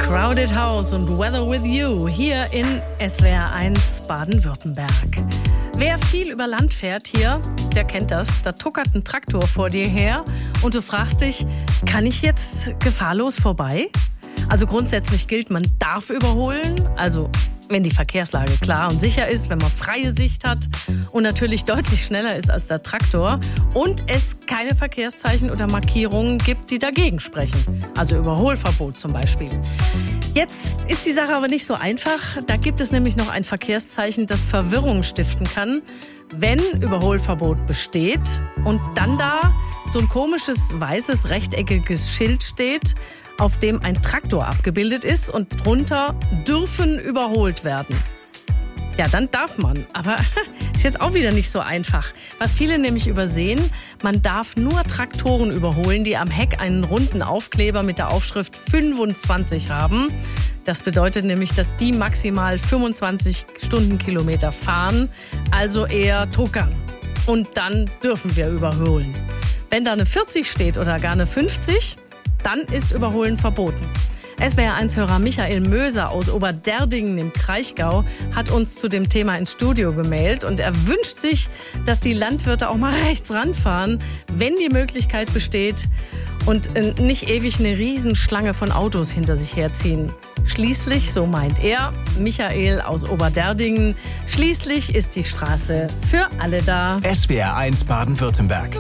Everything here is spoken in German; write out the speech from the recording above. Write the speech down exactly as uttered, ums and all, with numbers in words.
Crowded House und Weather With You hier in S W R eins Baden-Württemberg. Wer viel über Land fährt hier, der kennt das. Da tuckert ein Traktor vor dir her und du fragst dich, kann ich jetzt gefahrlos vorbei? Also grundsätzlich gilt, man darf überholen, also wenn die Verkehrslage klar und sicher ist, wenn man freie Sicht hat und natürlich deutlich schneller ist als der Traktor und es keine Verkehrszeichen oder Markierungen gibt, die dagegen sprechen. Also Überholverbot zum Beispiel. Jetzt ist die Sache aber nicht so einfach. Da gibt es nämlich noch ein Verkehrszeichen, das Verwirrung stiften kann, wenn Überholverbot besteht und dann da so ein komisches, weißes, rechteckiges Schild steht, auf dem ein Traktor abgebildet ist und drunter dürfen überholt werden. Ja, dann darf man, aber ist jetzt auch wieder nicht so einfach. Was viele nämlich übersehen, man darf nur Traktoren überholen, die am Heck einen runden Aufkleber mit der Aufschrift fünfundzwanzig haben. Das bedeutet nämlich, dass die maximal fünfundzwanzig Stundenkilometer fahren, also eher tuckern. Und dann dürfen wir überholen. Wenn da eine vierzig steht oder gar eine fünfzig, dann ist Überholen verboten. S W R eins-Hörer Michael Möser aus Oberderdingen im Kraichgau hat uns zu dem Thema ins Studio gemailt und er wünscht sich, dass die Landwirte auch mal rechts ranfahren, wenn die Möglichkeit besteht und nicht ewig eine Riesenschlange von Autos hinter sich herziehen. Schließlich, so meint er, Michael aus Oberderdingen, schließlich ist die Straße für alle da. S W R eins Baden-Württemberg.